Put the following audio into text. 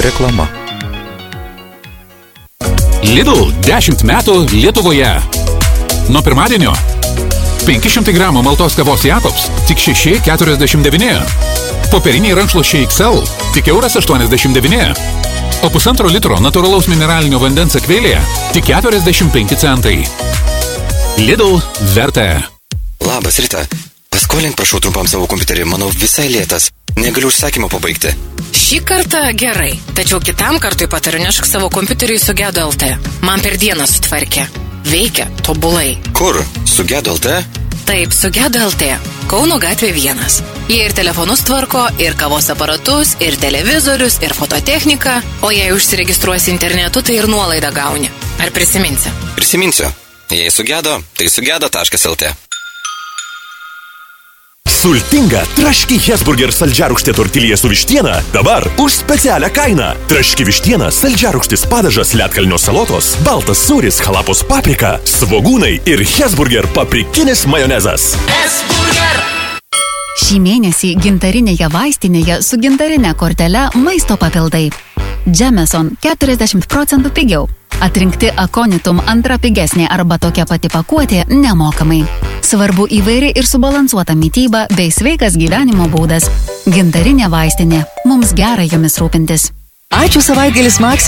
Reklama. Lidl 10 metų Lietuvoje. Nuo pirmadienio 500 gramų maltos kavos Jakobs tik 6,49. Popieriniai rankšluosčiai XL tik €1,89. O 1,5 litro natūralaus mineralinio vandens akvėlėje tik 45 centai. Lidl verta. Labas, Rita. Paskolink, prašau, trumpam savo kompiuterį. Manau, visai lėtas. Negaliu užsakymą pabaigti. Šį kartą gerai, tačiau kitam kartui patariu nešk savo kompiuterį Sugedo LT. Man per dieną sutvarkė. Veikia tobulai. Kur? Sugedo LT? Taip, Sugedo LT. Kauno gatvė 1. Jie ir telefonus tvarko, ir kavos aparatus, ir televizorius, ir fototechniką. O jei užsiregistruosi internetu, tai ir nuolaidą gauni. Ar prisiminsi? Prisiminsiu. Jei sugedo, tai sugedo.lt. Sultinga traški Hesburger saldžiarūgštė tortilija su vištiena dabar už specialią kainą. Traški vištiena, saldžiarūgštis padažas, ledkalnio salotos, baltas sūris, halapos paprika, svogūnai ir Hesburger paprikinis majonezas. Hesburger! Šį mėnesį gintarinėje vaistinėje su gintarinė kortele maisto papildai. Jameson 40% pigiau. Atrinkti Aconitum antra pigesnė arba tokia pati pakuotė nemokamai. Svarbu įvairi ir subalansuota mityba bei sveikas gyvenimo būdas. Gintarinė vaistinė. Mums gera jomis rūpintis. Ačiū savaitgalis Max